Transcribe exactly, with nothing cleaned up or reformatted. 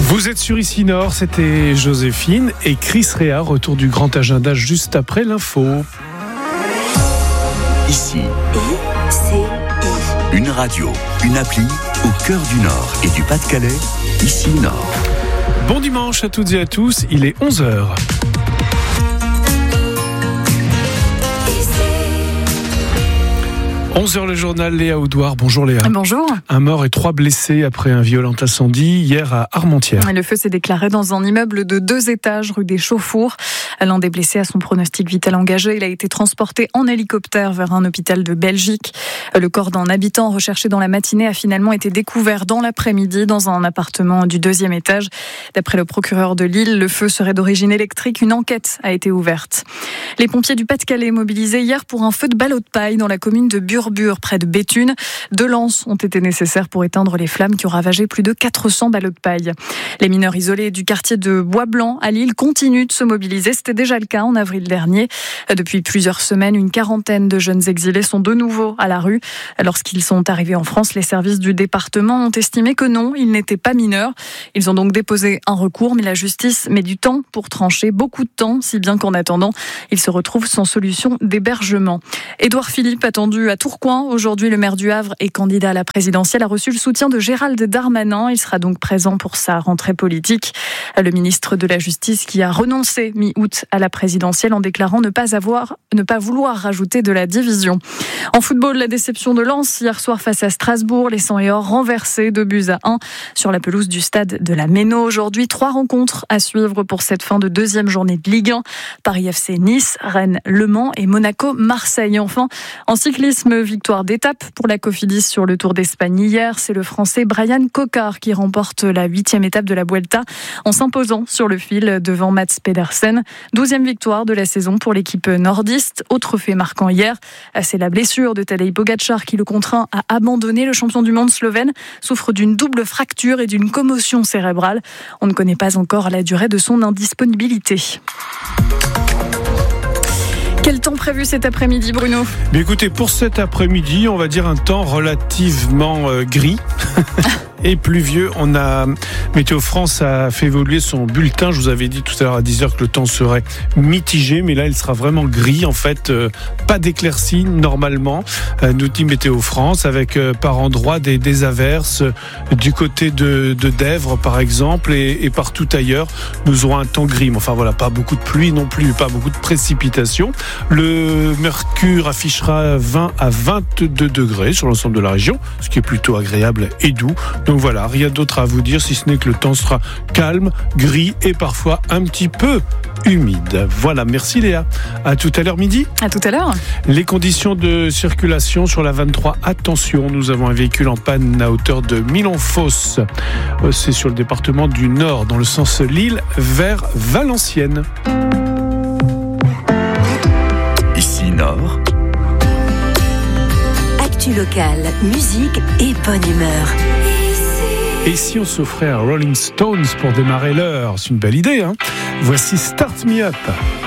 Vous êtes sur Ici Nord, c'était Joséphine et Chris Rea, retour du grand agenda juste après l'info. Ici, I, C, I. Une radio, une appli au cœur du Nord et du Pas-de-Calais, Ici Nord. Bon dimanche à toutes et à tous, il est onze heures. onze heures le journal, Léa Audouard. Bonjour Léa. Bonjour. Un mort et trois blessés après un violent incendie hier à Armentières. Le feu s'est déclaré dans un immeuble de deux étages rue des Chauffours. L'un des blessés a son pronostic vital engagé. Il a été transporté en hélicoptère vers un hôpital de Belgique. Le corps d'un habitant recherché dans la matinée a finalement été découvert dans l'après-midi dans un appartement du deuxième étage. D'après le procureur de Lille, le feu serait d'origine électrique. Une enquête a été ouverte. Les pompiers du Pas-de-Calais mobilisés hier pour un feu de ballot de paille dans la commune de Bure. Près de Béthune. Deux lances ont été nécessaires pour éteindre les flammes qui ont ravagé plus de quatre cents ballots de paille. Les mineurs isolés du quartier de Bois-Blanc à Lille continuent de se mobiliser. C'était déjà le cas en avril dernier. Depuis plusieurs semaines, une quarantaine de jeunes exilés sont de nouveau à la rue. Lorsqu'ils sont arrivés en France, les services du département ont estimé que non, ils n'étaient pas mineurs. Ils ont donc déposé un recours, mais la justice met du temps pour trancher, beaucoup de temps, si bien qu'en attendant, ils se retrouvent sans solution d'hébergement. Édouard Philippe, attendu à Tourcoing. Aujourd'hui, le maire du Havre et candidat à la présidentielle a reçu le soutien de Gérald Darmanin. Il sera donc présent pour sa rentrée politique. Le ministre de la Justice qui a renoncé mi-août à la présidentielle en déclarant ne pas avoir, ne pas vouloir rajouter de la division. En football, la déception de Lens hier soir face à Strasbourg. Les cent et or renversés deux buts à un sur la pelouse du stade de la Méno. Aujourd'hui, trois rencontres à suivre pour cette fin de deuxième journée de Ligue un. Paris F C Nice, Rennes Le Mans et Monaco Marseille. Enfin, en cyclisme, victoire d'étape pour la Cofidis sur le Tour d'Espagne hier. C'est le Français Brian Cocard qui remporte la huitième étape de la Vuelta en s'imposant sur le fil devant Mats Pedersen. Douzième victoire de la saison pour l'équipe nordiste. Autre fait marquant hier, c'est la blessure de Tadej Pogačar qui le contraint à abandonner. Le champion du monde slovène souffre d'une double fracture et d'une commotion cérébrale. On ne connaît pas encore la durée de son indisponibilité. Quel temps prévu cet après-midi, Bruno ? Mais écoutez, pour cet après-midi, on va dire un temps relativement euh, gris. Et pluvieux. On a Météo France a fait évoluer son bulletin. Je vous avais dit tout à l'heure à dix heures que le temps serait mitigé, mais là il sera vraiment gris en fait, euh, pas d'éclaircies normalement, euh, nous dit Météo France, avec euh, par endroits des, des averses euh, du côté de, de Dèvres par exemple et, et partout ailleurs. Nous aurons un temps gris, mais enfin voilà, pas beaucoup de pluie non plus, pas beaucoup de précipitations. Le mercure affichera vingt à vingt-deux degrés sur l'ensemble de la région, ce qui est plutôt agréable et doux. Donc voilà, rien d'autre à vous dire si ce n'est que le temps sera calme, gris et parfois un petit peu humide. Voilà, merci Léa. À tout à l'heure midi. À tout à l'heure. Les conditions de circulation sur la vingt-trois. Attention, nous avons un véhicule en panne à hauteur de Milon-Fosse. C'est sur le département du Nord, dans le sens Lille vers Valenciennes. Ici Nord. Actu locale, musique et bonne humeur. Et si on s'offrait un Rolling Stones pour démarrer l'heure ? C'est une belle idée, hein ? Voici Start Me Up.